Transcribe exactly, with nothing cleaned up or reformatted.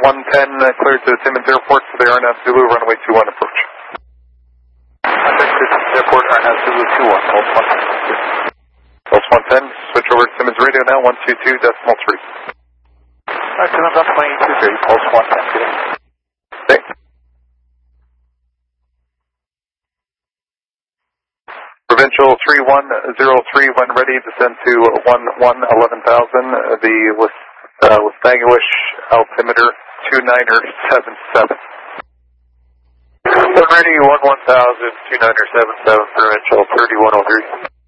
one ten, uh, cleared to Simmons Airport, so they are now Zulu, runway two one approach. Contact Simmons Airport, are now Zulu two one, Pulse one ten. Pulse one ten, switch over to Simmons Radio now, one two two decimal three. Alright, Simmons on twenty-two thirty, Pulse one ten, good day. Okay. Provincial three one zero three, when ready, descend to one one eleven thousand, the uh, Westagwish altimeter two niner seven seven. When ready, one one thousand, two niner seven seven, Provincial thirty one oh three.